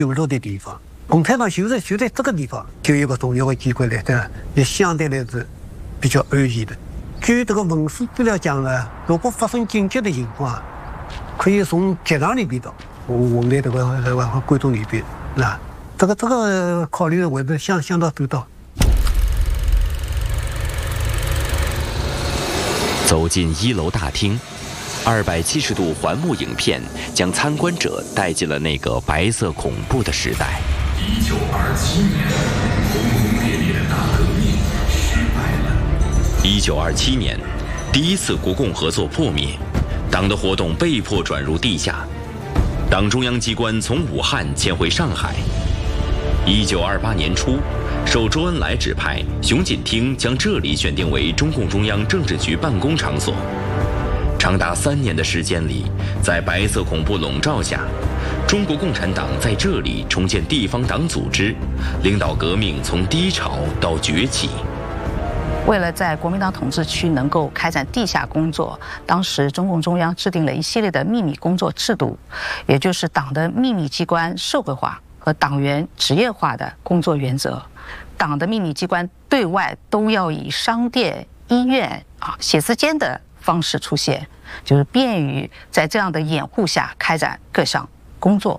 有落的地方。共产党就在这个地方，就有一个重要的机关来的，也相对来是比较安逸的。据这个文史资料讲呢，如果发生紧急的情况，可以从机场里边到我们这个贵州里边，那这个考虑我们相当周到。 走进1楼大厅，270度环幕影片将参观者带进了那个白色恐怖的时代。 1927年，轰轰烈烈的大革命失败了。 1927年，第一次国共合作破灭，党的活动被迫转入地下，党中央机关从武汉迁回上海。1928年初，受周恩来指派，熊锦厅将这里选定为中共中央政治局办公场所。长达3年的时间里，在白色恐怖笼罩下，中国共产党在这里重建地方党组织，领导革命从低潮到崛起。 为了在国民党统治区能够开展地下工作，当时中共中央制定了一系列的秘密工作制度，也就是党的秘密机关社会化和党员职业化的工作原则。党的秘密机关对外都要以商店、医院、写字间的方式出现，就是便于在这样的掩护下开展各项工作。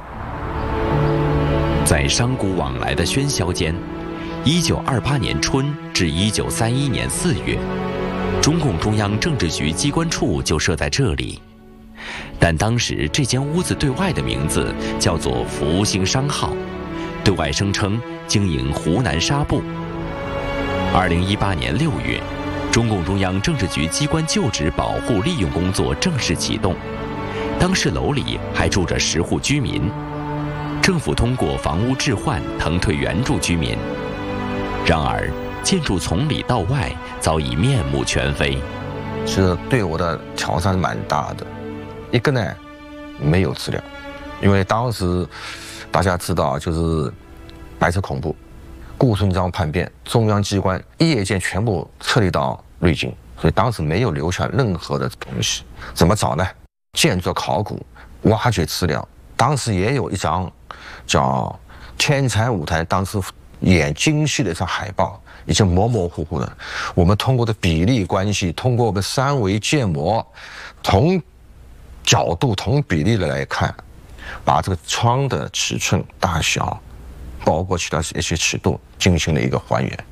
在商贾往来的喧嚣间，1928年春至1931年4月，中共中央政治局机关处就设在这里。但当时这间屋子对外的名字叫做福兴商号，对外声称经营湖南纱布。2018年6月，中共中央政治局机关旧址保护利用工作正式启动，当时楼里还住着10户居民。政府通过房屋置换腾退原住居民，然而建筑从里到外早已面目全非。 是对我的挑战蛮大的。一个呢，没有资料，因为当时大家知道就是白色恐怖，顾顺章叛变，中央机关夜间全部撤离到瑞金，所以当时没有留下任何的东西。怎么找呢？建筑考古、挖掘资料。当时也有一张叫天才舞台，当时演京戏的一张海报，已经模模糊糊的。我们通过的比例关系，通过我们3维建模，同角度同比例的来看，把这个窗的尺寸大小，包括其他一些尺度进行了一个还原。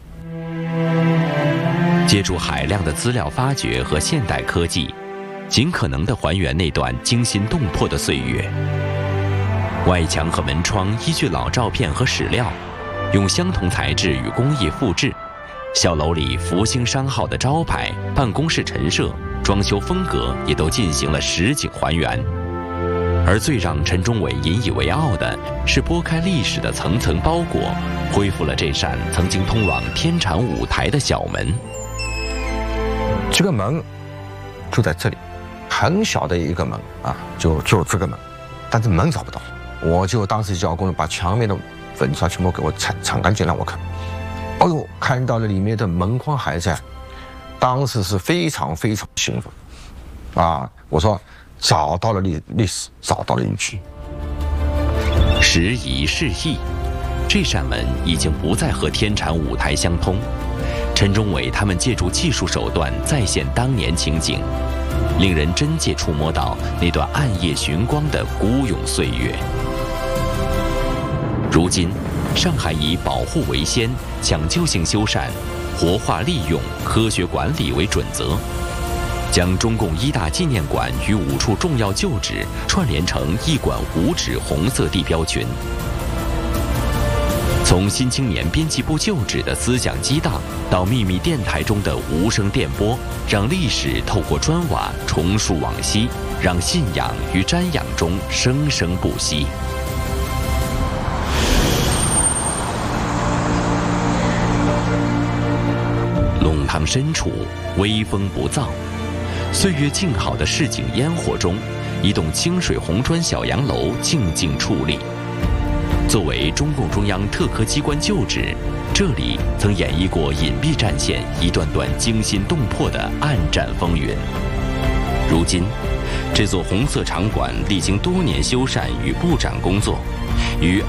借助海量的资料发掘和现代科技，尽可能地还原那段惊心动魄的岁月。外墙和门窗依据老照片和史料，用相同材质与工艺复制。小楼里福兴商号的招牌、办公室陈设、装修风格也都进行了实景还原。而最让陈忠伟引以为傲的是拨开历史的层层包裹，恢复了这扇曾经通往天蟾舞台的小门。 这个门就在这里，很小的一个门啊，就这个门，但是门找不到，我就当时叫工人把墙面的粉刷全部给我铲干净让我看。哦呦，看到了里面的门框还在，当时是非常非常兴奋啊！我说找到了历史，找到了依据。 时移世易，这扇门已经不再和天蟾舞台相通。陈忠伟他们借助技术手段再现当年情景，令人真切触摸到那段暗夜寻光的孤勇岁月。如今，上海以保护为先、抢救性修缮、活化利用、科学管理为准则，将中共1大纪念馆与5处重要旧址串联成一馆5址红色地标群。从《新青年》编辑部旧址的思想激荡，到秘密电台中的无声电波，让历史透过砖瓦重述往昔，让信仰于瞻仰中生生不息。弄堂深处微风不燥，岁月静好的市井烟火中，一栋清水红砖小洋楼静静矗立。作为中共中央特科机关旧址，这里曾演绎过隐蔽战线一段段惊心动魄的暗战风云。如今，这座红色场馆历经多年修缮与布展工作， 于